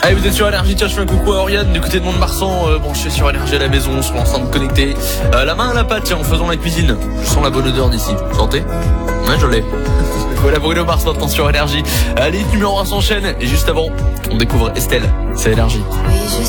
Allez, vous êtes sur Énergie, tiens, je fais un coucou à Oriane du côté de Mont-de-Marsan, branché sur Énergie à la maison, sur l'enceinte connectée. La main à la pâte, tiens, en faisant la cuisine. Je sens la bonne odeur d'ici. Vous sentez? Ouais, je l'ai. Voilà Bruno Mars maintenant sur Énergie. Allez, numéro 1 s'enchaîne. Et juste avant, on découvre Estelle. C'est Énergie. Oui, je